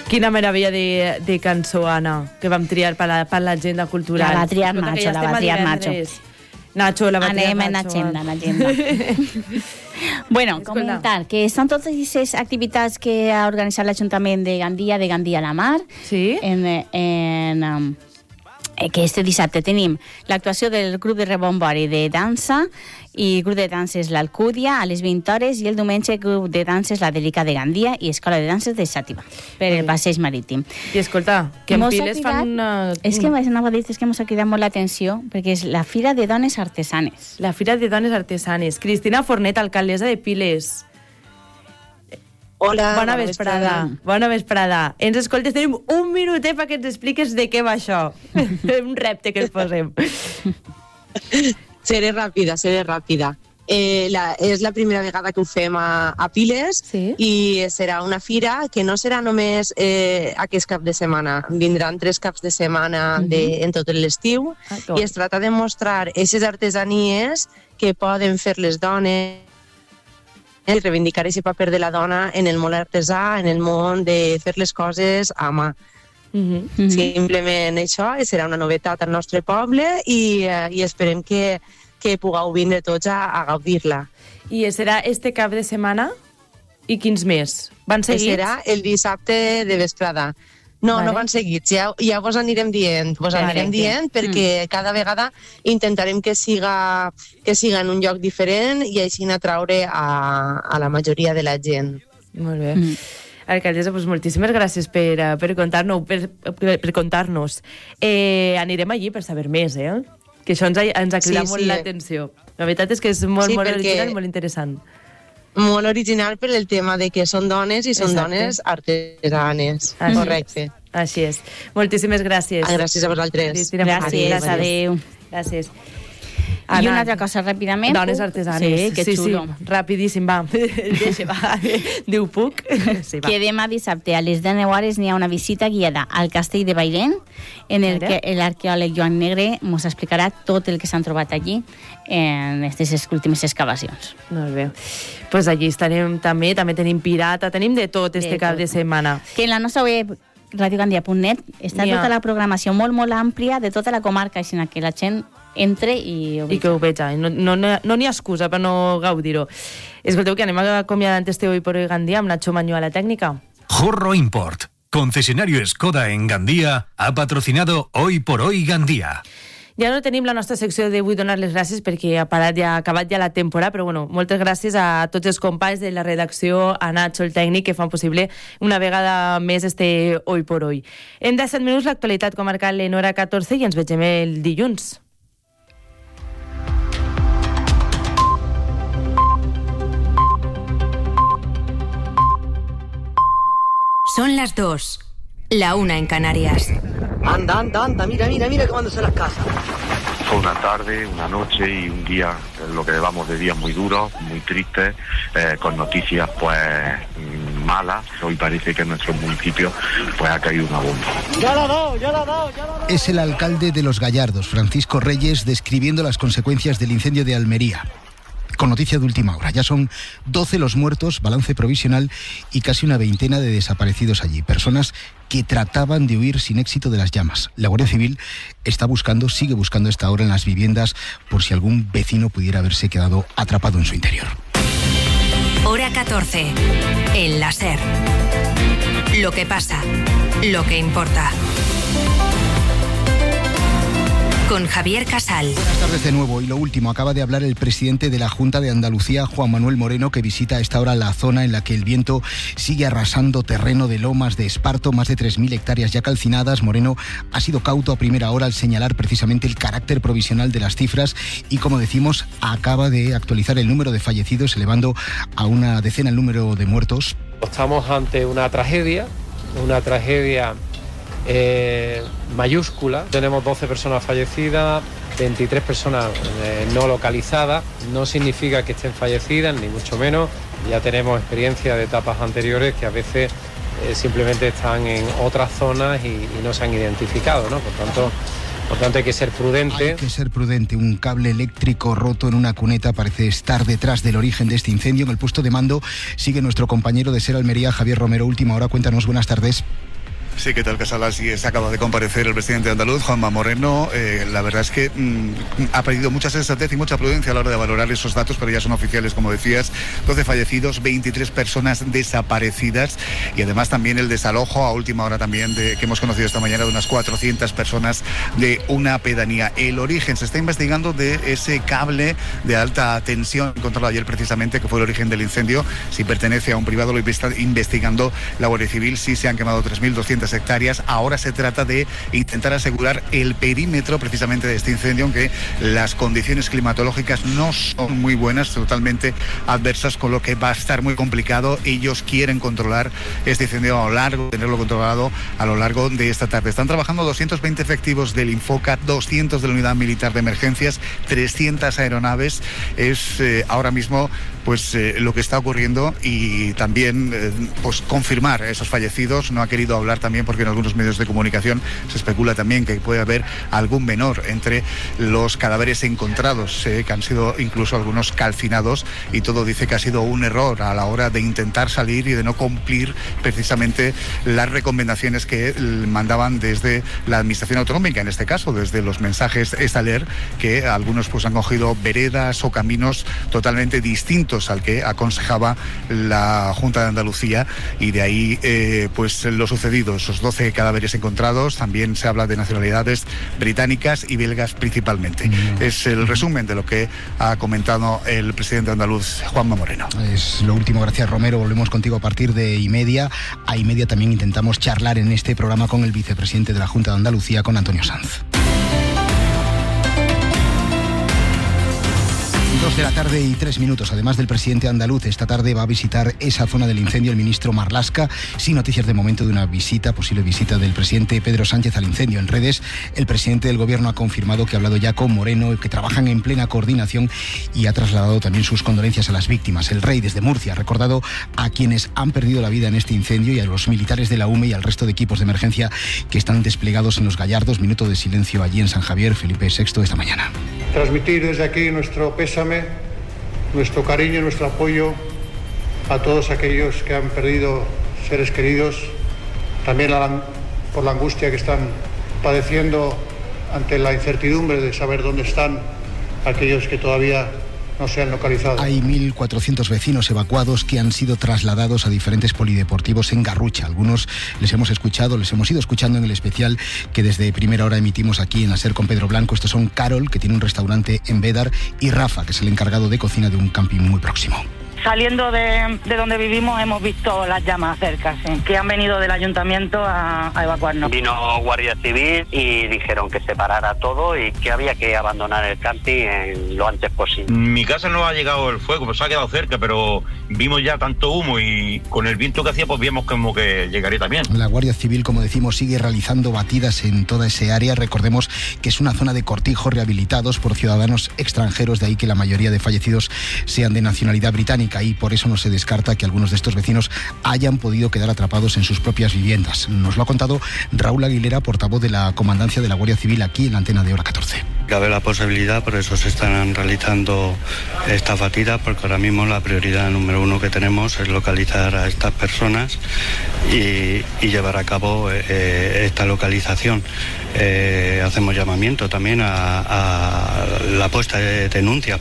Quina meravella de cançó, Anna, que vam triar per l'agenda cultural. La va triar Nacho, Nacho, la va triar Anem Nacho. en agenda. Bueno, comentar que són totes aquestes activitats que ha organitzat l'Ajuntament de Gandia a la Mar. Sí. Que este dissabte tenim l'actuació del grup de rebombori de dansa i el grup de danses l'Alcúdia a les 20 hores i el diumenge grup de danses la Delica de Gandia i Escola de Danses de Xàtiva per el passeig marítim. I escolta, que en Piles fan una... És que anava a dir que mos ha cridat molt l'atenció perquè és la Fira de Dones Artesanes. La Fira de Dones Artesanes. Cristina Fornet, alcaldessa de Piles. Hola, bona vesprada. Bona vesprada. Ens escoltes, tenim un minutet perquè ens expliques de què va això. Un repte que ens posem. Seré ràpida. És la primera vegada que ho fem a Piles, sí. I serà una fira que no serà només aquest cap de setmana. Vindran 3 caps de setmana en tot l'estiu i es tracta de mostrar aquestes artesanies que poden fer les dones i reivindicar aquest paper de la dona en el món artesà, en el món de fer les coses a mà. Simplement això, serà una novetat al nostre poble i esperem que pugueu vindre tots a gaudir-la. I serà este cap de setmana? I quins més? Van seguits? Serà el dissabte de vesprada. No, vale. No van seguits, ja vos anirem dient. Perquè cada vegada intentarem que siga en un lloc diferent i així atraure a la majoria de la gent. Molt bé. Alcaldessa, doncs moltíssimes gràcies per contar-nos. Anirem allí per saber més, que això ens ha cridat molt l'atenció. La veritat és que és molt original i molt interessant. Molt original per el tema de que són dones i són dones artesanes. Correcte. Així és. Moltíssimes gràcies. Gràcies a vosaltres. Gràcies, adéu. Gràcies. I una altra cosa, ràpidament. Dones artesanes. Sí, que xulo. Sí, rapidíssim, va. Deixa, va. Diu puc. Sí, va. Que demà dissabte a les 19 hores n'hi ha una visita guiada al castell de Bailén en el que l'arqueòleg Joan Negre ens explicarà tot el que s'han trobat allí en aquestes últimes excavacions. Molt bé. Pues allí estarem també tenim pirata, tenim de tot este cap de setmana. Que en la nostra web radiogandia.net està tota la programació molt, molt àmplia de tota la comarca, així que la gent entre i ho veja. I que ho veja. No n'hi ha excusa per no gaudir-ho. Escolteu, que anem acomiadant este Hoy por Hoy Gandia amb Nacho Mañó a la técnica. Jorro Import, concesionario Skoda en Gandía, ha patrocinado Hoy por Hoy Gandía. Ja no tenim la nostra secció de vull donar les gràcies perquè ha acabat ja la temporada, però bueno, moltes gràcies a tots els companys de la redacció, a Nacho, el tècnic, que fan possible una vegada més este Hoy por Hoy. En 17 minuts l'actualitat comarcal en hora 14 i ens vegem el dilluns. Son las 2, la 1 en Canarias. Anda, mira cómo andan las casas. Fue una tarde, una noche y un día, lo que llevamos de días muy duros, muy tristes, con noticias pues malas. Hoy parece que en nuestro municipio pues ha caído una bomba. Ya la ha dado. Es el alcalde de Los Gallardos, Francisco Reyes, describiendo las consecuencias del incendio de Almería. Con noticia de última hora. Ya son 12 los muertos, balance provisional, y casi una veintena de desaparecidos allí. Personas que trataban de huir sin éxito de las llamas. La Guardia Civil sigue buscando a esta hora en las viviendas por si algún vecino pudiera haberse quedado atrapado en su interior. Hora 14. El láser. Lo que pasa. Lo que importa. Con Javier Casal. Buenas tardes de nuevo. Y lo último, acaba de hablar el presidente de la Junta de Andalucía, Juan Manuel Moreno, que visita a esta hora la zona en la que el viento sigue arrasando terreno de Lomas de Esparto, más de 3.000 hectáreas ya calcinadas. Moreno ha sido cauto a primera hora al señalar precisamente el carácter provisional de las cifras y, como decimos, acaba de actualizar el número de fallecidos, elevando a una decena el número de muertos. Estamos ante una tragedia mayúscula. Tenemos 12 personas fallecidas, 23 personas no localizadas. No significa que estén fallecidas, ni mucho menos. Ya tenemos experiencia de etapas anteriores que a veces simplemente están en otras zonas y no se han identificado, ¿no? Por tanto, hay que ser prudente. Hay que ser prudente. Un cable eléctrico roto en una cuneta parece estar detrás del origen de este incendio. En el puesto de mando sigue nuestro compañero de SER Almería, Javier Romero. Última hora, cuéntanos, buenas tardes. Sí, ¿qué tal, Casala? Sí, se acaba de comparecer el presidente andaluz, Juanma Moreno. La verdad es que ha perdido mucha sensatez y mucha prudencia a la hora de valorar esos datos, pero ya son oficiales, como decías. 12 fallecidos, 23 personas desaparecidas y además también el desalojo a última hora también que hemos conocido esta mañana de unas 400 personas de una pedanía. El origen se está investigando de ese cable de alta tensión encontrado ayer precisamente, que fue el origen del incendio. Si pertenece a un privado, lo está investigando la Guardia Civil. Sí, se han quemado 3.200 hectáreas. Ahora se trata de intentar asegurar el perímetro precisamente de este incendio, aunque las condiciones climatológicas no son muy buenas, totalmente adversas, con lo que va a estar muy complicado. Ellos quieren controlar este incendio tenerlo controlado a lo largo de esta tarde. Están trabajando 220 efectivos del Infoca, 200 de la Unidad Militar de Emergencias, 300 aeronaves. Es ahora mismo pues lo que está ocurriendo, y también pues confirmar esos fallecidos. No ha querido hablar también porque en algunos medios de comunicación se especula también que puede haber algún menor entre los cadáveres encontrados, que han sido incluso algunos calcinados, y todo dice que ha sido un error a la hora de intentar salir y de no cumplir precisamente las recomendaciones que mandaban desde la administración autonómica, en este caso desde los mensajes ESALER, que algunos pues han cogido veredas o caminos totalmente distintos al que aconsejaba la Junta de Andalucía, y de ahí pues lo sucedido, esos 12 cadáveres encontrados. También se habla de nacionalidades británicas y belgas principalmente. Es el resumen de lo que ha comentado el presidente andaluz, Juanma Moreno. Es lo último, gracias, Romero. Volvemos contigo a partir de y media. A y media también intentamos charlar en este programa con el vicepresidente de la Junta de Andalucía, con Antonio Sanz. 2 de la tarde y 3 minutos. Además del presidente andaluz, esta tarde va a visitar esa zona del incendio el ministro Marlaska. Sin noticias de momento de una posible visita del presidente Pedro Sánchez al incendio. En redes, el presidente del gobierno ha confirmado que ha hablado ya con Moreno, que trabajan en plena coordinación, y ha trasladado también sus condolencias a las víctimas. El rey, desde Murcia, ha recordado a quienes han perdido la vida en este incendio y a los militares de la UME y al resto de equipos de emergencia que están desplegados en Los Gallardos. Minuto de silencio allí en San Javier. Felipe VI esta mañana. Transmitir desde aquí nuestro pésame, nuestro cariño, nuestro apoyo a todos aquellos que han perdido seres queridos, también por la angustia que están padeciendo ante la incertidumbre de saber dónde están aquellos que todavía no se han localizado. Hay 1.400 vecinos evacuados que han sido trasladados a diferentes polideportivos en Garrucha. Algunos les hemos ido escuchando en el especial que desde primera hora emitimos aquí en la SER con Pedro Blanco. Estos son Carol, que tiene un restaurante en Bédar, y Rafa, que es el encargado de cocina de un camping muy próximo. Saliendo de donde vivimos hemos visto las llamas cerca, sí, que han venido del ayuntamiento a evacuarnos. Vino Guardia Civil y dijeron que se parara todo y que había que abandonar el camping lo antes posible. Mi casa no ha llegado el fuego, pues se ha quedado cerca, pero vimos ya tanto humo y con el viento que hacía pues vimos como que llegaría también. La Guardia Civil, como decimos, sigue realizando batidas en toda ese área. Recordemos que es una zona de cortijos rehabilitados por ciudadanos extranjeros, de ahí que la mayoría de fallecidos sean de nacionalidad británica, y por eso no se descarta que algunos de estos vecinos hayan podido quedar atrapados en sus propias viviendas. Nos lo ha contado Raúl Aguilera, portavoz de la Comandancia de la Guardia Civil, aquí en la antena de Hora 14. Cabe la posibilidad, por eso se están realizando estas batidas, porque ahora mismo la prioridad número 1 que tenemos es localizar a estas personas y llevar a cabo esta localización. Hacemos llamamiento también a la puesta de denuncias